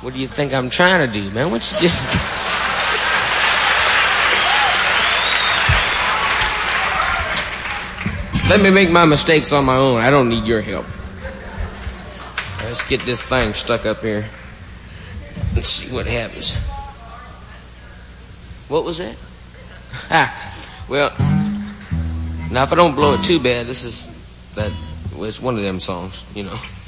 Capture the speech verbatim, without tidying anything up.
What do you think I'm trying to do, man? What you do? Let me make my mistakes on my own. I don't need your help. Let's get this thing stuck up here. Let's see what happens. What was that? Ah, well, now if I don't blow it too bad, this is that. Well, it's one of them songs, you know.